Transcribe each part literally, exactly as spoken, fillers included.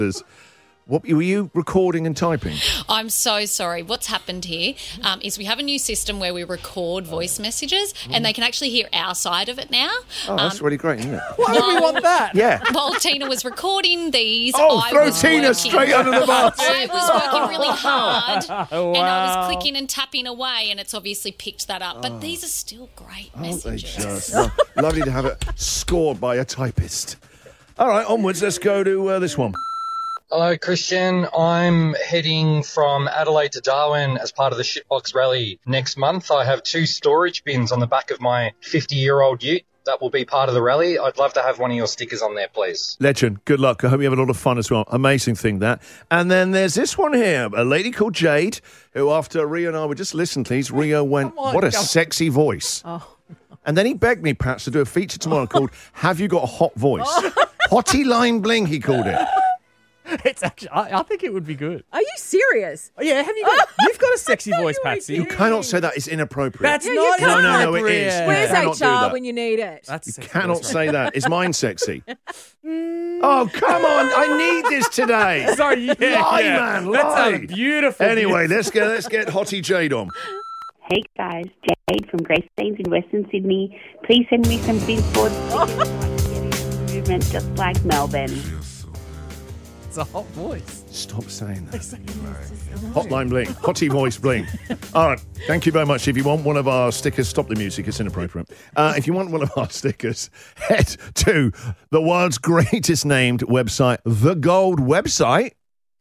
What were you recording and typing? I'm so sorry. What's happened here um, is we have a new system where we record voice messages and they can actually hear our side of it now. Oh, that's um, really great, isn't it? Why would we want that? Yeah. While Tina was recording these, oh, I throw was Tina working, straight under the bus. I was working really hard wow. and I was clicking and tapping away and it's obviously picked that up. But oh. these are still great Aren't messages. They just? Lo- lovely to have it scored by a typist. All right, onwards. Let's go to uh, this one. Hello, Christian. I'm heading from Adelaide to Darwin as part of the Shitbox Rally next month. I have two storage bins on the back of my fifty-year-old ute that will be part of the rally. I'd love to have one of your stickers on there, please. Legend. Good luck. I hope you have a lot of fun as well. Amazing thing, that. And then there's this one here, a lady called Jade, who after Rio and I were just listen, please, Rio went, on, what a God. sexy voice. Oh. And then he begged me perhaps to do a feature tomorrow called Have You Got a Hot Voice? Hottie Line Bling, he called it. It's actually, I, I think it would be good. Are you serious? Oh, yeah, have you got? You've got a sexy voice, Patsy. You cannot say that; it's inappropriate. That's yeah, not no, no, no, it is. Where's you H R when you need it? That's you cannot say that. Is mine sexy? Oh, come on! I need this today. Sorry, yeah, lie, yeah. man, lie. That's a beautiful. Anyway, beautiful. let's get let's get Hottie Jade on. Hey guys, Jade from Grace Staines in Western Sydney. Please send me some billboards movement just like Melbourne. It's a hot voice. Stop saying that. Hotline Bling. Hottie Voice Bling. All right. Thank you very much. If you want one of our stickers, stop the music. It's inappropriate. Uh, if you want one of our stickers, head to the world's greatest named website, The Gold Website.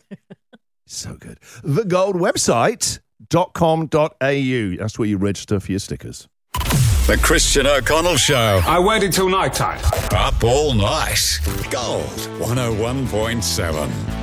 So good. The Gold Website dot com dot a u. That's where you register for your stickers. The Christian O'Connell Show. I waited till night time. Up all night. Gold one oh one point seven.